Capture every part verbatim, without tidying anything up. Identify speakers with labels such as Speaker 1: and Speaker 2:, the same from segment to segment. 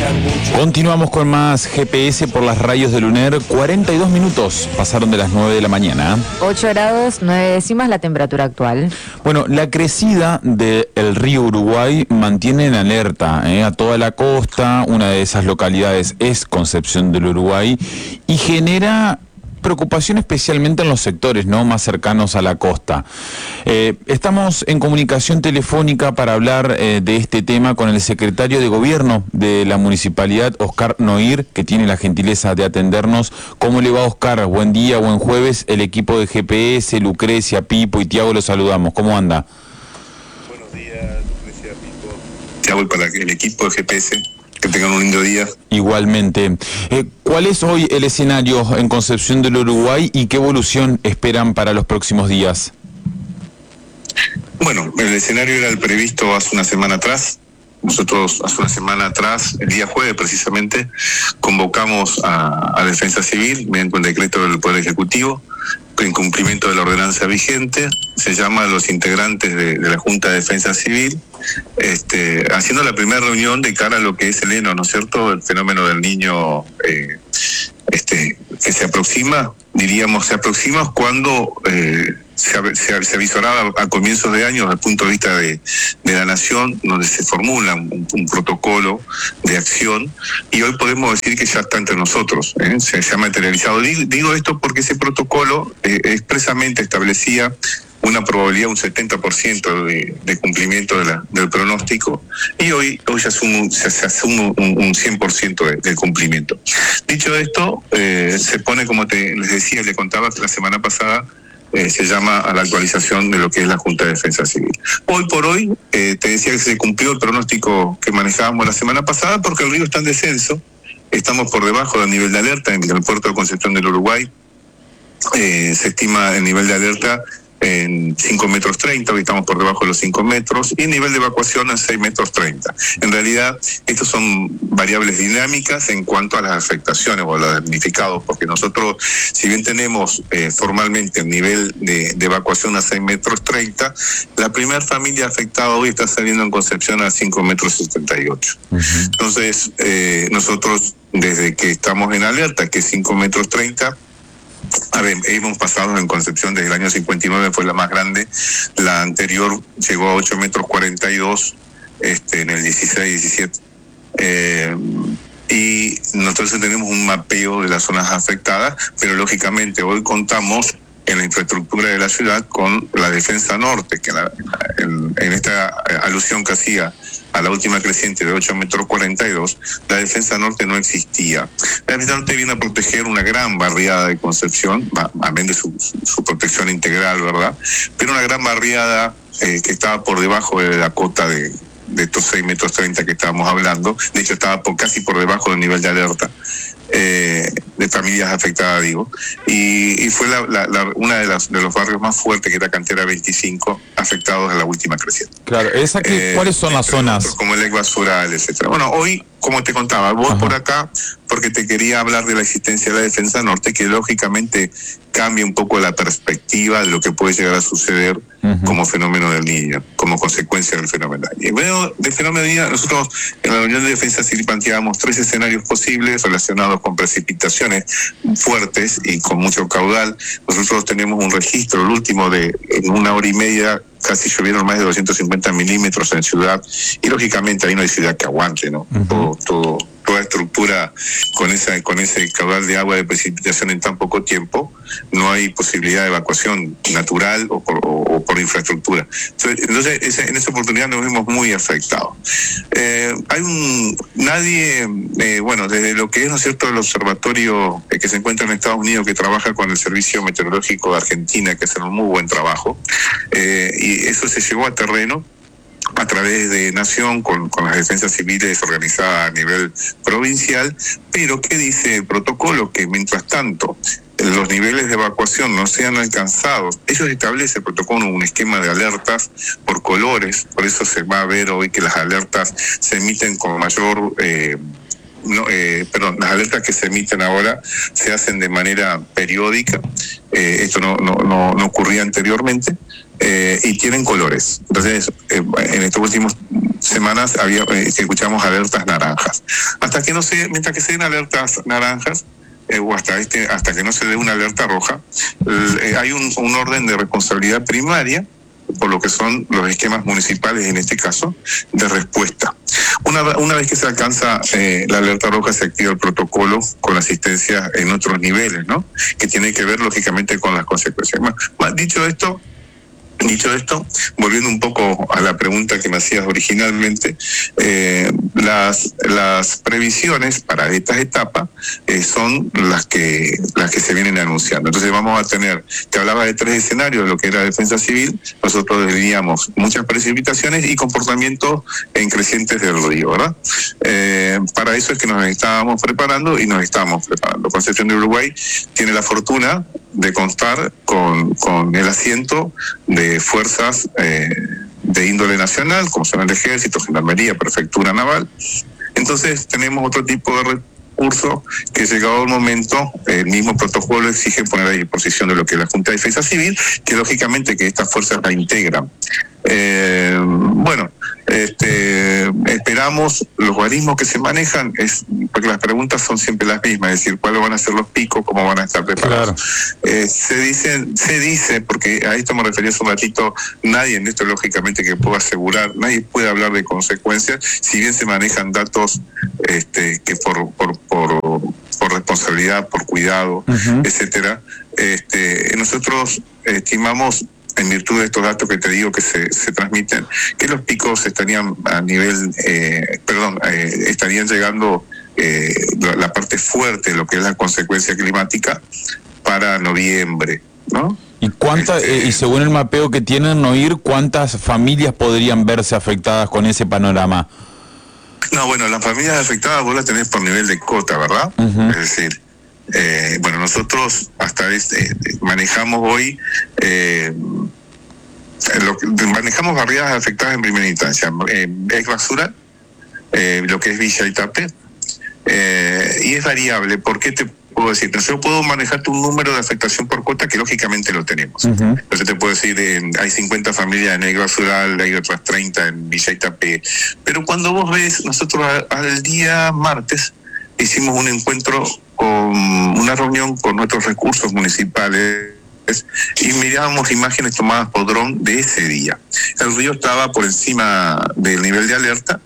Speaker 1: Continuamos con más G P S por las radios del UNER. cuarenta y dos minutos pasaron de las nueve de la mañana.
Speaker 2: ocho grados, nueve décimas la temperatura actual.
Speaker 1: Bueno, la crecida del río Uruguay mantiene en alerta ¿eh? a toda la costa. Una de esas localidades es Concepción del Uruguay y genera preocupación especialmente en los sectores no más cercanos a la costa. Eh, estamos en comunicación telefónica para hablar eh, de este tema con el secretario de Gobierno de la Municipalidad, Oscar Noir, que tiene la gentileza de atendernos. ¿Cómo le va, Oscar? Buen día, buen jueves. El equipo de G P S, Lucrecia, Pipo y Tiago, los saludamos. ¿Cómo anda?
Speaker 3: Buenos días, Lucrecia, Pipo. Tiago, y para el equipo de G P S. Que tengan un lindo día.
Speaker 1: Igualmente. Eh, ¿Cuál es hoy el escenario en Concepción del Uruguay y qué evolución esperan para los próximos días?
Speaker 3: Bueno, el escenario era el previsto hace una semana atrás. Nosotros hace una semana atrás, el día jueves precisamente, convocamos a, a Defensa Civil mediante un decreto del Poder Ejecutivo en cumplimiento de la ordenanza vigente. Se llama a los integrantes de, de la Junta de Defensa Civil, este, haciendo la primera reunión de cara a lo que es el ENO, ¿no es cierto? El fenómeno del niño eh, este, que se aproxima, diríamos, se aproxima cuando eh, se, se, se avisoraba a comienzos de año desde el punto de vista de, de la nación, donde se formula un, un protocolo de acción, y hoy podemos decir que ya está entre nosotros, ¿eh? se, se ha materializado. Digo, digo esto porque ese protocolo eh, expresamente establecía una probabilidad, un setenta por ciento de, de cumplimiento de la, del pronóstico, y hoy, hoy se asume, se, se asume un, un cien por ciento de, del cumplimiento. Dicho esto, eh, se pone, como te, les decía, le contaba la semana pasada, eh, se llama a la actualización de lo que es la Junta de Defensa Civil. Hoy por hoy, eh, te decía que se cumplió el pronóstico que manejábamos la semana pasada, porque el río está en descenso, estamos por debajo del nivel de alerta en el puerto de Concepción del Uruguay. Eh, se estima el nivel de alerta en cinco metros treinta, hoy estamos por debajo de los cinco metros, y el nivel de evacuación en seis metros treinta. En realidad, estos son variables dinámicas en cuanto a las afectaciones o a los damnificados, porque nosotros, si bien tenemos eh, formalmente el nivel de, de evacuación a seis metros treinta, la primera familia afectada hoy está saliendo en Concepción a cinco metros setenta y ocho. Uh-huh. Entonces, eh, nosotros, desde que estamos en alerta, que es cinco metros treinta, a ver, hemos pasado en Concepción desde el año cincuenta y nueve, fue la más grande. La anterior llegó a ocho metros cuarenta y dos este, en el dieciséis diecisiete. Eh, y nosotros tenemos un mapeo de las zonas afectadas, pero lógicamente hoy contamos en la infraestructura de la ciudad con la Defensa Norte, que la, en, en esta alusión que hacía a la última creciente de ocho metros cuarenta y dos, la Defensa Norte no existía. La Defensa Norte viene a proteger una gran barriada de Concepción, amén de su, su, su protección integral, ¿verdad? Pero una gran barriada eh, que estaba por debajo de la cota de, de estos seis metros treinta que estábamos hablando. De hecho, estaba por, casi por debajo del nivel de alerta. Eh, de familias afectadas, digo, y, y fue la, la, la, una de, las, de los barrios más fuertes, que era Cantera veinticinco, afectados a la última creciente.
Speaker 1: Claro, esa que, eh, ¿cuáles son las zonas?
Speaker 3: Como el ex basural, etcétera. Bueno, hoy, como te contaba, voy Ajá. por acá porque te quería hablar de la existencia de la Defensa Norte, que lógicamente cambia un poco la perspectiva de lo que puede llegar a suceder uh-huh. como fenómeno del niño, como consecuencia del fenómeno del niño. Bueno, del fenómeno del niño, nosotros en la reunión de Defensa Civil planteábamos tres escenarios posibles relacionados con precipitaciones fuertes y con mucho caudal. Nosotros tenemos un registro, el último de en una hora y media, casi llovieron más de doscientos cincuenta milímetros en ciudad, y lógicamente ahí no hay ciudad que aguante, ¿no? Uh-huh. Todo, todo, toda estructura con esa, con ese caudal de agua de precipitación en tan poco tiempo, no hay posibilidad de evacuación natural o por, o, o por infraestructura. Entonces, ese, en esa oportunidad nos vimos muy afectados. Eh, hay un, nadie, eh, bueno, desde lo que es, ¿no es cierto?, el observatorio eh, que se encuentra en Estados Unidos, que trabaja con el Servicio Meteorológico de Argentina, que hace un muy buen trabajo, eh, y eso se llevó a terreno a través de Nación, con, con las defensas civiles organizadas a nivel provincial. Pero ¿qué dice el protocolo? Que mientras tanto los niveles de evacuación no sean alcanzados, ellos establecen el protocolo un esquema de alertas por colores. Por eso se va a ver hoy que las alertas se emiten con mayor... Eh, No, eh, perdón, las alertas que se emiten ahora se hacen de manera periódica. Eh, esto no, no, no, no ocurría anteriormente. Eh, y tienen colores. Entonces, eh, en estas últimas semanas había, eh, escuchamos alertas naranjas. hasta que no se, mientras que se den alertas naranjas, eh, o hasta este, hasta que no se dé una alerta roja, eh, hay un, un orden de responsabilidad primaria por lo que son los esquemas municipales, en este caso, de respuesta. Una, una vez que se alcanza eh, la alerta roja, se activa el protocolo con asistencia en otros niveles, ¿no? Que tiene que ver, lógicamente, con las consecuencias. Más, más, dicho esto, Dicho esto, volviendo un poco a la pregunta que me hacías originalmente, eh, las las previsiones para estas etapas eh, son las que las que se vienen anunciando. Entonces vamos a tener, te hablaba de tres escenarios, lo que era defensa civil, nosotros diríamos muchas precipitaciones y comportamientos en crecientes del río, ¿verdad? Eh, para eso es que nos estábamos preparando y nos estamos preparando. Concepción de Uruguay tiene la fortuna de contar con, con el asiento de fuerzas eh, de índole nacional, como son el Ejército, Gendarmería, Prefectura Naval. Entonces tenemos otro tipo de recursos que, llegado el momento, el mismo protocolo exige poner a disposición de lo que es la Junta de Defensa Civil, que lógicamente que estas fuerzas la integran. Eh, bueno, este, esperamos los guarismos que se manejan, es porque las preguntas son siempre las mismas, es decir, cuáles van a ser los picos, cómo van a estar preparados. Claro. Eh, se dice, se dice, porque a esto me refería hace un ratito, nadie en esto lógicamente que pueda asegurar, nadie puede hablar de consecuencias, si bien se manejan datos este, que por, por, por, por responsabilidad, por cuidado, uh-huh. etcétera, este, nosotros estimamos, en virtud de estos datos que te digo que se, se transmiten, que los picos estarían a nivel, eh, perdón, eh, estarían llegando eh, la, la parte fuerte de lo que es la consecuencia climática para noviembre, ¿no?
Speaker 1: ¿Y cuántas, este, eh, y según el mapeo que tienen, Noir, cuántas familias podrían verse afectadas con ese panorama?
Speaker 3: No, bueno, las familias afectadas vos las tenés por nivel de cota, ¿verdad? Uh-huh. Es decir, Eh, bueno, nosotros hasta este, manejamos hoy, eh, lo que, manejamos barriadas afectadas en primera instancia, eh, es basura, eh, lo que es Villa Itape, eh, y es variable. ¿Por qué te puedo decir? Yo puedo manejarte un número de afectación por cuota que lógicamente lo tenemos. Uh-huh. Entonces te puedo decir, eh, hay cincuenta familias en el Basural, hay otras treinta en Villa Itape, pero cuando vos ves, nosotros al día martes hicimos un encuentro con una reunión con nuestros recursos municipales y mirábamos imágenes tomadas por dron de ese día. El río estaba por encima del nivel de alerta,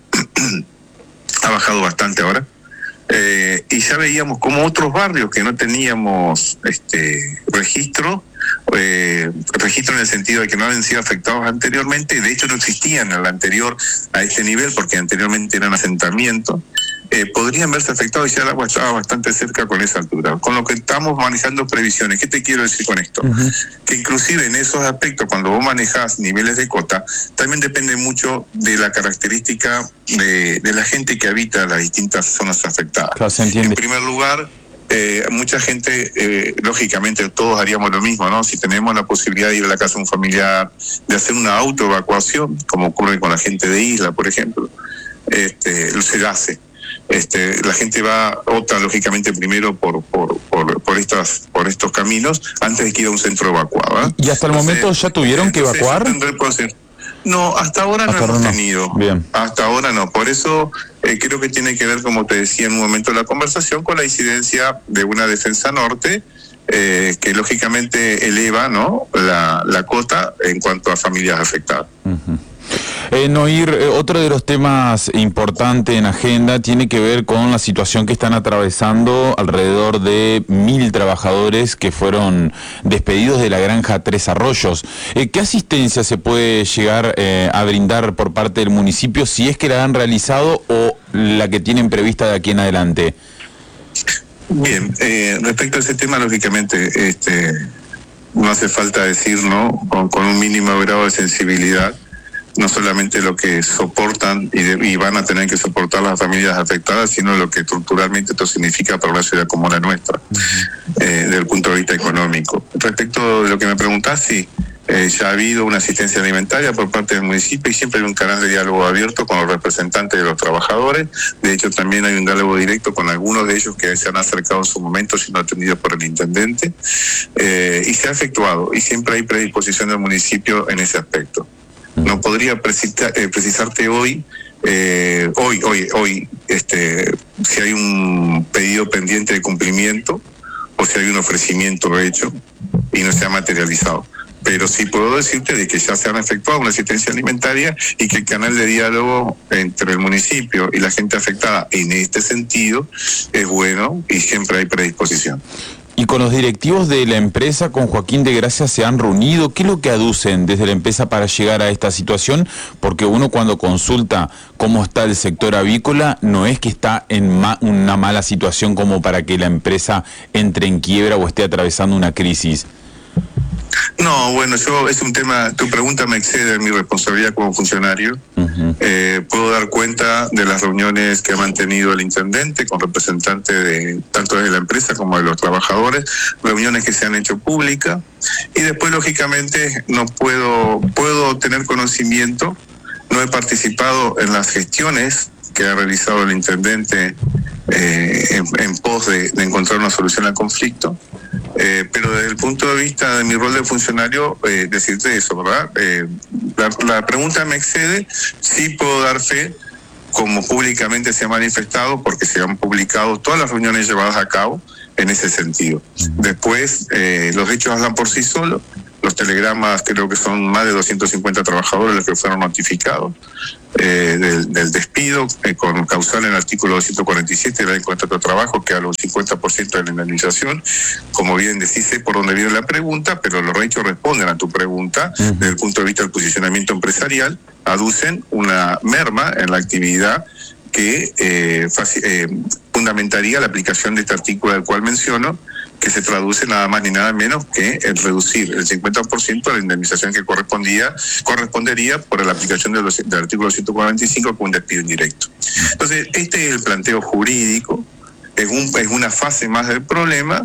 Speaker 3: ha bajado bastante ahora, eh, y ya veíamos como otros barrios que no teníamos este registro, eh, registro en el sentido de que no habían sido afectados anteriormente, de hecho no existían al anterior a este nivel porque anteriormente eran asentamientos, Eh, podrían verse afectados y ya el agua estaba bastante cerca con esa altura. Con lo que estamos manejando previsiones. ¿Qué te quiero decir con esto? Uh-huh. Que inclusive en esos aspectos, cuando vos manejás niveles de cota, también depende mucho de la característica de, de la gente que habita las distintas zonas afectadas.
Speaker 1: Claro, se entiende.
Speaker 3: En primer lugar, eh, mucha gente, eh, lógicamente todos haríamos lo mismo, ¿no? Si tenemos la posibilidad de ir a la casa de un familiar, de hacer una autoevacuación, como ocurre con la gente de isla, por ejemplo, este, se hace. Este, la gente va, opta lógicamente primero por por por por estas por estos caminos antes de que ir a un centro evacuado, ¿eh?
Speaker 1: ¿Y hasta el entonces, momento ya tuvieron que evacuar?
Speaker 3: No, hasta ahora hasta no hemos no. tenido.
Speaker 1: Bien.
Speaker 3: Hasta ahora no. Por eso eh, creo que tiene que ver, como te decía en un momento de la conversación, con la incidencia de una defensa norte eh, que lógicamente eleva, ¿no?, la, la cota en cuanto a familias afectadas.
Speaker 1: Uh-huh. Eh, Noir, eh, otro de los temas importantes en agenda tiene que ver con la situación que están atravesando alrededor de mil trabajadores que fueron despedidos de la granja Tres Arroyos. Eh, ¿Qué asistencia se puede llegar eh, a brindar por parte del municipio, si es que la han realizado o la que tienen prevista de aquí en adelante?
Speaker 3: Bien, eh, respecto a ese tema, lógicamente, este, no hace falta decir, ¿no?, con, con un mínimo grado de sensibilidad, no solamente lo que soportan y, de, y van a tener que soportar las familias afectadas, sino lo que estructuralmente esto significa para una ciudad como la nuestra, uh-huh. eh, desde el punto de vista económico. Respecto de lo que me preguntás, sí, eh, ya ha habido una asistencia alimentaria por parte del municipio y siempre hay un canal de diálogo abierto con los representantes de los trabajadores. De hecho, también hay un diálogo directo con algunos de ellos que se han acercado en su momento, siendo atendidos por el intendente, eh, y se ha efectuado, y siempre hay predisposición del municipio en ese aspecto. No podría precisar, eh, precisarte hoy, eh, hoy, hoy, hoy, este, si si hay un pedido pendiente de cumplimiento o si hay un ofrecimiento hecho y no se ha materializado. Pero sí puedo decirte de que ya se han efectuado una asistencia alimentaria y que el canal de diálogo entre el municipio y la gente afectada en este sentido es bueno y siempre hay predisposición.
Speaker 1: Y con los directivos de la empresa, con Joaquín de Gracia, se han reunido. ¿Qué es lo que aducen desde la empresa para llegar a esta situación? Porque uno cuando consulta cómo está el sector avícola, no es que está en ma una mala situación como para que la empresa entre en quiebra o esté atravesando una crisis.
Speaker 3: No, bueno, yo es un tema, tu pregunta me excede en mi responsabilidad como funcionario. Uh-huh. eh, puedo dar cuenta de las reuniones que ha mantenido el intendente con representantes de tanto de la empresa como de los trabajadores, reuniones que se han hecho públicas, y después lógicamente no puedo, puedo tener conocimiento, no he participado en las gestiones que ha realizado el intendente eh, en, en pos de, de encontrar una solución al conflicto. Eh, pero desde el punto de vista de mi rol de funcionario, eh, decirte eso, ¿verdad? Eh, la, la pregunta me excede, sí puedo dar fe, como públicamente se ha manifestado, porque se han publicado todas las reuniones llevadas a cabo en ese sentido. Después, eh, los hechos hablan por sí solos, los telegramas creo que son más de doscientos cincuenta trabajadores los que fueron notificados eh, del, del despido, eh, con causal en el artículo doscientos cuarenta y siete del contrato de trabajo, que habla un cincuenta por ciento de la indemnización. Como bien decís, sé por dónde viene la pregunta, pero los hechos responden a tu pregunta. Uh-huh. Desde el punto de vista del posicionamiento empresarial, aducen una merma en la actividad que eh, eh, fundamentaría la aplicación de este artículo del cual menciono, que se traduce nada más ni nada menos que en reducir el cincuenta por ciento de la indemnización que correspondía correspondería por la aplicación del, del artículo ciento cuarenta y cinco con un despido indirecto. Entonces, este es el planteo jurídico, es, un, es una fase más del problema,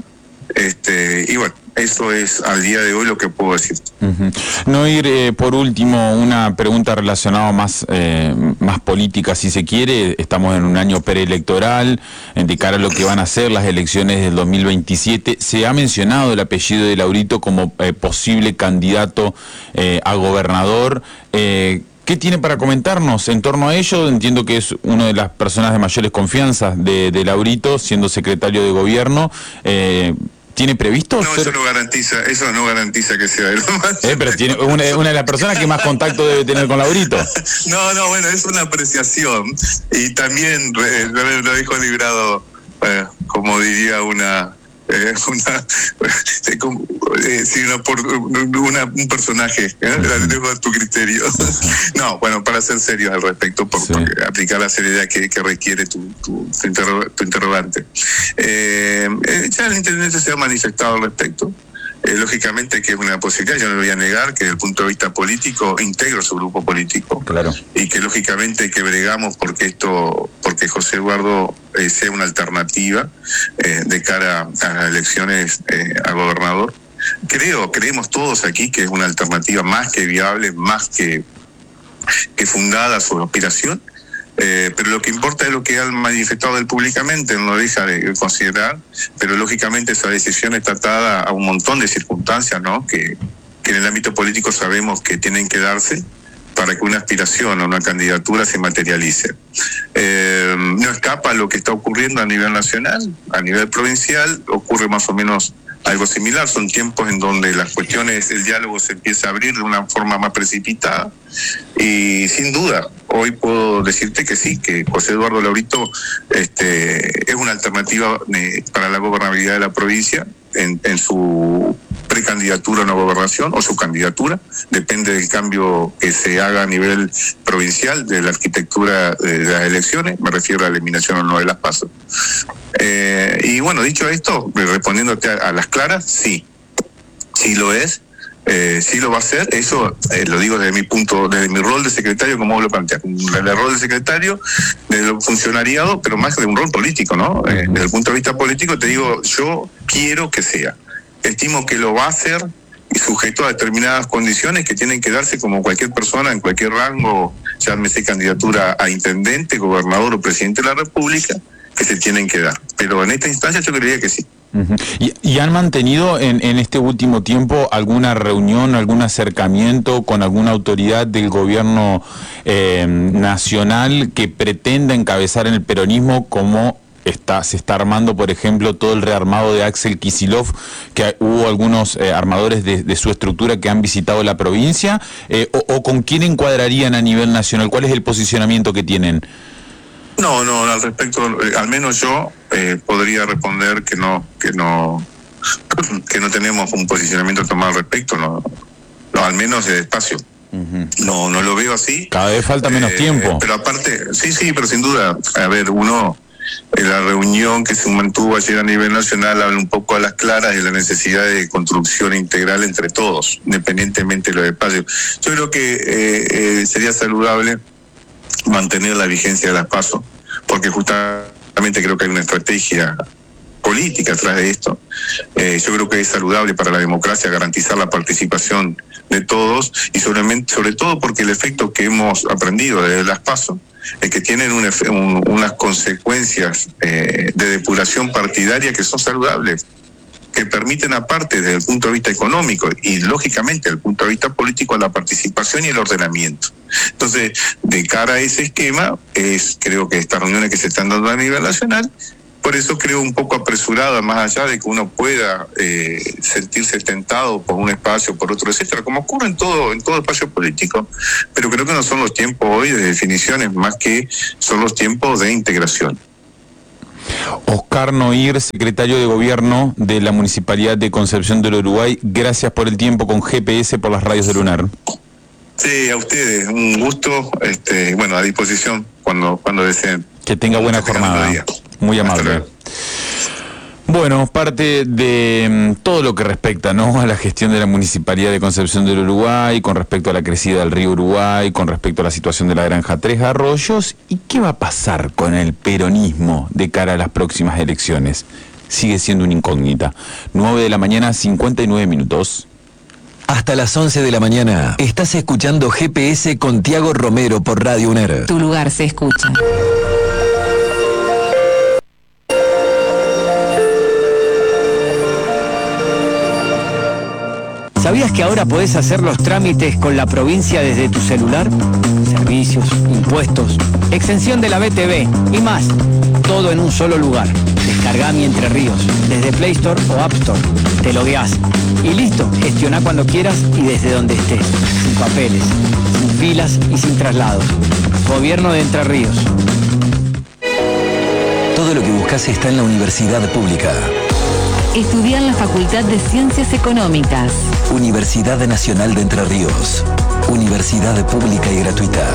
Speaker 3: este, y bueno, eso es al día de hoy lo que puedo decir.
Speaker 1: Uh-huh. No ir, eh, por último, una pregunta relacionada más, eh, más política, si se quiere. Estamos en un año preelectoral, de cara a lo que van a ser las elecciones del dos mil veintisiete. Se ha mencionado el apellido de Laurito como eh, posible candidato eh, a gobernador. Eh, ¿Qué tiene para comentarnos en torno a ello? Entiendo que es una de las personas de mayores confianzas de, de Laurito, siendo secretario de gobierno. Eh, ¿Tiene previsto?
Speaker 3: No, ser... eso no garantiza, eso no garantiza que sea él.
Speaker 1: Eh, pero tiene una, una de las personas que más contacto debe tener con Laurito.
Speaker 3: No, no, bueno, es una apreciación. Y también eh, lo dijo librado, eh, como diría una... Eh, una eh, sino por una, un personaje, ¿eh? La dejo a tu criterio. No, bueno, para ser serios al respecto, por, sí. por aplicar la seriedad que, que requiere tu, tu, tu, interro, tu interrogante. Eh, eh, ya el intendente se ha manifestado al respecto. Eh, lógicamente que es una posibilidad, yo no voy a negar que desde el punto de vista político integro su grupo político,
Speaker 1: claro.
Speaker 3: Y que lógicamente que bregamos porque esto, porque José Eduardo eh, sea una alternativa eh, de cara a las elecciones eh, a gobernador. Creo, creemos todos aquí que es una alternativa más que viable, más que, que fundada su aspiración. Eh, pero lo que importa es lo que han manifestado él públicamente, no deja de considerar, pero lógicamente esa decisión está atada a un montón de circunstancias, ¿no? que, que en el ámbito político sabemos que tienen que darse para que una aspiración o una candidatura se materialice. Eh, no escapa lo que está ocurriendo a nivel nacional, a nivel provincial, ocurre más o menos algo similar. Son tiempos en donde las cuestiones, el diálogo se empieza a abrir de una forma más precipitada, y sin duda hoy puedo decirte que sí, que José Eduardo Laurito este, es una alternativa eh, para la gobernabilidad de la provincia en, en su precandidatura a una gobernación o su candidatura, depende del cambio que se haga a nivel provincial de la arquitectura de las elecciones, me refiero a la eliminación o no de las PASO. Eh, y bueno, dicho esto, respondiéndote a, a las claras, sí, sí lo es, eh, sí lo va a hacer, eso eh, lo digo desde mi punto, desde mi rol de secretario, como vos lo planteas, el rol de secretario, desde el funcionariado, pero más de un rol político, ¿no? Eh, desde el punto de vista político te digo, yo quiero que sea, estimo que lo va a hacer y sujeto a determinadas condiciones que tienen que darse como cualquier persona en cualquier rango, llámese candidatura a intendente, gobernador o presidente de la República, que se tienen que dar. Pero en esta instancia yo creería que sí.
Speaker 1: Uh-huh. ¿Y, y han mantenido en, en este último tiempo alguna reunión, algún acercamiento con alguna autoridad del gobierno eh, nacional que pretenda encabezar en el peronismo como está, se está armando, por ejemplo, todo el rearmado de Axel Kicillof, que hubo algunos eh, armadores de, de su estructura que han visitado la provincia, eh, o, o con quién encuadrarían a nivel nacional, ¿cuál es el posicionamiento que tienen?
Speaker 3: No, no, al respecto, eh, al menos yo eh, podría responder que no, que no, que no tenemos un posicionamiento tomado al respecto, no, no al menos de espacio. Uh-huh. No, no lo veo así.
Speaker 1: Cada vez falta menos eh, tiempo.
Speaker 3: Pero aparte, sí, sí, pero sin duda, a ver, uno, en la reunión que se mantuvo ayer a nivel nacional habla un poco a las claras de la necesidad de construcción integral entre todos, independientemente de los espacios. Yo creo que eh, eh, sería saludable mantener la vigencia de las PASO, porque justamente creo que hay una estrategia política atrás de esto. Eh, yo creo que es saludable para la democracia garantizar la participación de todos y sobre, sobre todo porque el efecto que hemos aprendido de las PASO es que tienen un, un, unas consecuencias eh, de depuración partidaria que son saludables, que permiten aparte desde el punto de vista económico y lógicamente desde el punto de vista político la participación y el ordenamiento. Entonces, de cara a ese esquema, es creo que estas reuniones que se están dando a nivel nacional, por eso creo un poco apresurada, más allá de que uno pueda eh, sentirse tentado por un espacio, por otro, etcétera, como ocurre en todo, en todo espacio político, pero creo que no son los tiempos hoy de definiciones, más que son los tiempos de integración.
Speaker 1: Oscar Noir, secretario de Gobierno de la Municipalidad de Concepción del Uruguay, gracias por el tiempo con G P S por las radios de Lunar.
Speaker 3: Sí, a ustedes, un gusto, este, bueno, a disposición cuando, cuando deseen.
Speaker 1: Que tenga buena jornada. Muy amable. Bueno, parte de um, todo lo que respecta, ¿no?, a la gestión de la Municipalidad de Concepción del Uruguay, con respecto a la crecida del río Uruguay, con respecto a la situación de la Granja Tres Arroyos, y qué va a pasar con el peronismo de cara a las próximas elecciones. Sigue siendo una incógnita. nueve de la mañana, cincuenta y nueve minutos.
Speaker 4: Hasta las once de la mañana, estás escuchando G P S con Tiago Romero por Radio UNER.
Speaker 2: Tu lugar se escucha.
Speaker 5: ¿Sabías que ahora podés hacer los trámites con la provincia desde tu celular? Servicios, impuestos, exención de la B T V y más. Todo en un solo lugar. Descargá Mi Entre Ríos desde Play Store o App Store. Te logueás y listo. Gestioná cuando quieras y desde donde estés. Sin papeles, sin filas y sin traslados. Gobierno de Entre Ríos.
Speaker 4: Todo lo que buscas está en la Universidad Pública.
Speaker 2: Estudia en la Facultad de Ciencias Económicas.
Speaker 4: Universidad Nacional de Entre Ríos. Universidad pública y gratuita.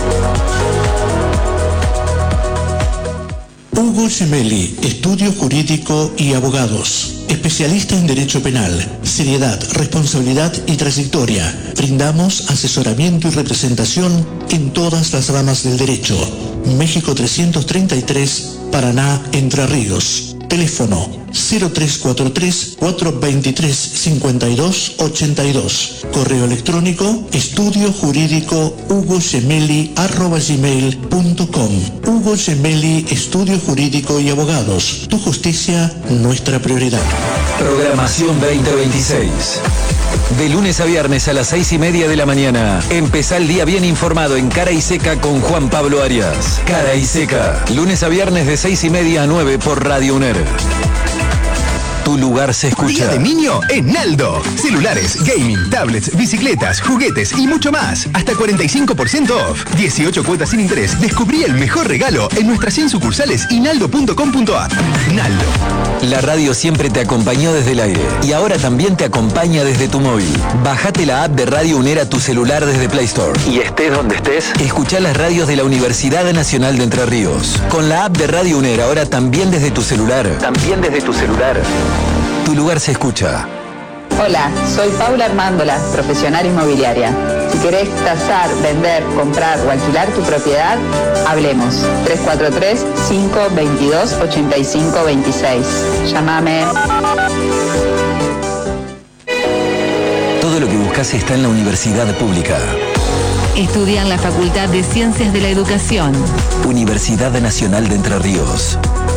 Speaker 6: Hugo Gemelli, Estudio Jurídico y Abogados. Especialista en Derecho Penal, seriedad, responsabilidad y trayectoria. Brindamos asesoramiento y representación en todas las ramas del derecho. México trescientos treinta y tres, Paraná, Entre Ríos. Teléfono cero tres cuatro tres, cuatro dos tres, cinco dos ocho dos. Correo electrónico estudio jurídico hugo gemelli arroba gmail punto com. Hugo Gemelli, Estudio Jurídico y Abogados. Tu justicia, nuestra prioridad.
Speaker 4: Programación veinte veintiséis. De lunes a viernes a las seis y media de la mañana. Empezá el día bien informado en Cara y Seca con Juan Pablo Arias. Cara y Seca. Lunes a viernes de seis y media a nueve por Radio UNER. Tu lugar se escucha.
Speaker 7: Día de niño en Naldo. Celulares, gaming, tablets, bicicletas, juguetes y mucho más. Hasta cuarenta y cinco por ciento off. dieciocho cuotas sin interés. Descubrí el mejor regalo en nuestras cien sucursales y naldo punto com punto a r. Naldo.
Speaker 4: La radio siempre te acompañó desde el aire y ahora también te acompaña desde tu móvil. Bájate la app de Radio UNER a tu celular desde Play Store. Y estés donde estés, escuchá las radios de la Universidad Nacional de Entre Ríos. Con la app de Radio UNER ahora también desde tu celular. También desde tu celular. Tu lugar se escucha.
Speaker 8: Hola, soy Paula Armándola, profesional inmobiliaria. Si querés tasar, vender, comprar o alquilar tu propiedad, hablemos. tres cuatro tres, cinco dos dos, ocho cinco dos seis. Llámame.
Speaker 4: Todo lo que buscas está en la Universidad Pública.
Speaker 2: Estudia en la Facultad de Ciencias de la Educación.
Speaker 4: Universidad Nacional de Entre Ríos.